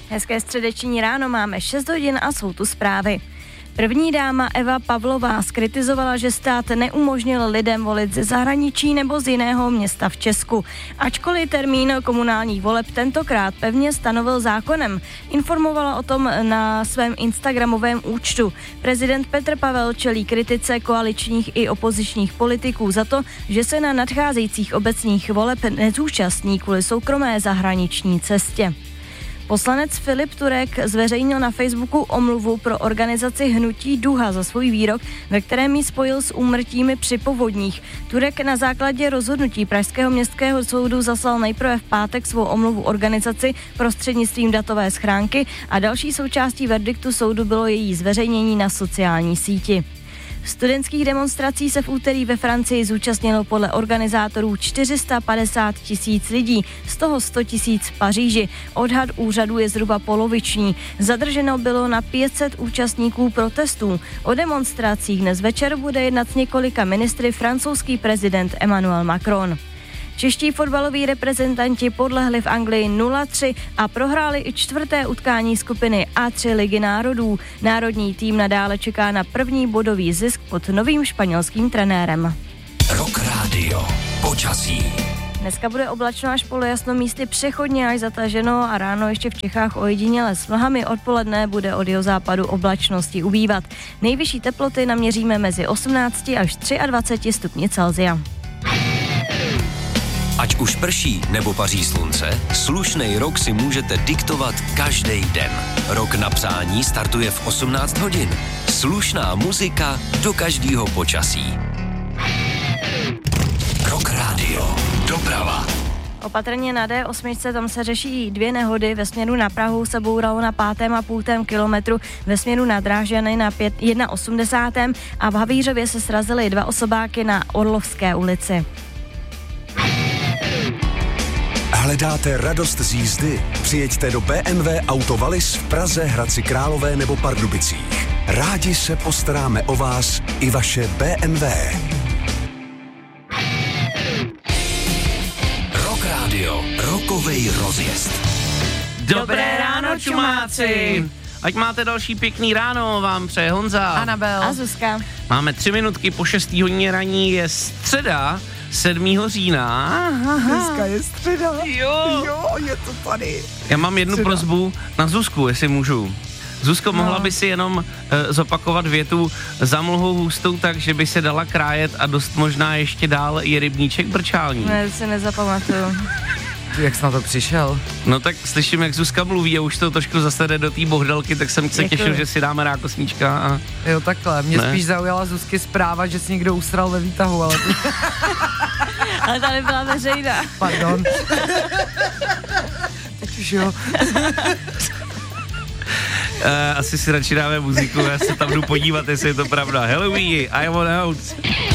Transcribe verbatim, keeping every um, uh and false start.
Hezké středeční ráno, máme šest hodin a jsou tu zprávy. První dáma Eva Pavlová zkritizovala, že stát neumožnil lidem volit ze zahraničí nebo z jiného města v Česku. Ačkoliv termín komunálních voleb tentokrát pevně stanovil zákonem, informovala o tom na svém instagramovém účtu. Prezident Petr Pavel čelí kritice koaličních i opozičních politiků za to, že se na nadcházejících obecních voleb nezúčastní kvůli soukromé zahraniční cestě. Poslanec Filip Turek zveřejnil na Facebooku omluvu pro organizaci Hnutí Duha za svůj výrok, ve kterém ji spojil s úmrtími při povodních. Turek na základě rozhodnutí Pražského městského soudu zaslal nejprve v pátek svou omluvu organizaci prostřednictvím datové schránky a další součástí verdiktu soudu bylo její zveřejnění na sociální síti. Studentských demonstrací se v úterý ve Francii zúčastnilo podle organizátorů čtyři sta padesát tisíc lidí, z toho sto tisíc v Paříži. Odhad úřadu je zhruba poloviční. Zadrženo bylo na pět set účastníků protestů. O demonstracích dnes večer bude jednat s několika ministry francouzský prezident Emmanuel Macron. Čeští fotbaloví reprezentanti podlehli v Anglii nula tři a prohráli i čtvrté utkání skupiny A tři Ligy národů. Národní tým nadále čeká na první bodový zisk pod novým španělským trenérem. Rock Radio. Počasí. Dneska bude oblačno až polojasno, místy přechodně až zataženo a ráno ještě v Čechách ojediněle s mlhami. Odpoledne bude od jihozápadu oblačnosti ubývat. Nejvyšší teploty naměříme mezi osmnácti až dvaceti třemi stupni Celsia. Ať už prší nebo paří slunce, slušnej rok si můžete diktovat každý den. Rok na přání startuje v osmnáct hodin. Slušná muzika do každého počasí. Rock Radio. Doprava. Opatrně na D osm, tam se řeší dvě nehody. Ve směru na Prahu se bouralo na pátém a půltém kilometru, ve směru na Drážďany na osmdesátém a v Havířově se srazily dva osobáky na Orlovské ulici. Hledáte radost z jízdy? Přijeďte do bé em vé Auto Wallis v Praze, Hradci Králové nebo Pardubicích. Rádi se postaráme o vás i vaše bé em vé. Rock Radio. Rokovej rozjezd. Dobré ráno, čumáci! Ať máte další pěkný ráno, vám přeje Honza, Anabel a Zuzka. Máme tři minutky po šestý hodině raní, je středa, sedmého října. Dneska je středa. Jo. Jo, je to tady. Já mám jednu Středa. prosbu na Zuzku, jestli můžu. Zuzko, No. mohla by si jenom uh, zopakovat větu za mlhou hustou tak, že by se dala krájet a dost možná ještě dál i rybníček brčální. Ne, si nezapamatuju. Jak jsi na to přišel? No tak slyším, jak Zuzka mluví a už to trošku zase jde do té bohdelky, tak jsem se Děkuji. těšil, že si dáme rákosníčka a... Jo, takhle. Mě Ne. spíš zaujala Zuzky zpráva, že si někdo usral ve výtahu, ale to... Ale ta nebyla veřejná. Pardon. Teď už jo. Uh, asi si radši dáme muziku, já se tam jdu podívat, jestli je to pravda. Hello, I want out.